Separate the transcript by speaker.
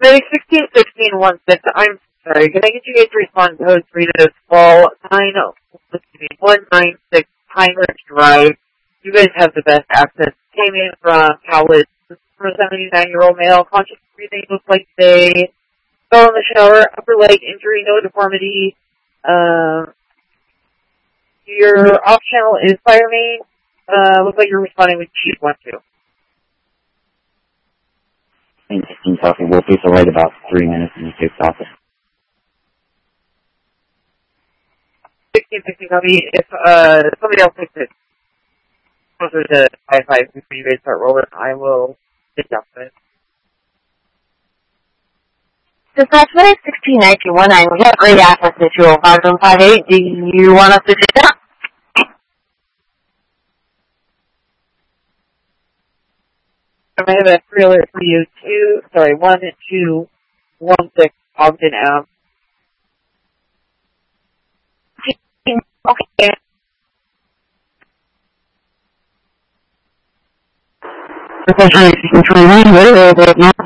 Speaker 1: Setting 161616. I'm sorry. Can I get you guys to respond to code 3 to this fall 196 Heinrich Drive? You guys have the best access. Came in from Cowlitz for a 79-year-old male. Conscious breathing. Looks like they fell in the shower. Upper leg injury. No deformity. Your off channel is fire main. Looks like you're responding with Chief 1-2.
Speaker 2: Interesting talking. We'll be right about 3 minutes and you take office.
Speaker 1: 1616 copy. If somebody else takes it closer to 5-5 before you guys start rolling, I will take off it.
Speaker 3: Dispatchment 161919. We have great access to 205-158. Do you want us to do that?
Speaker 1: I have a free alert for you. 1216 Ogden Ave.
Speaker 3: Okay. Dispatchment 1621.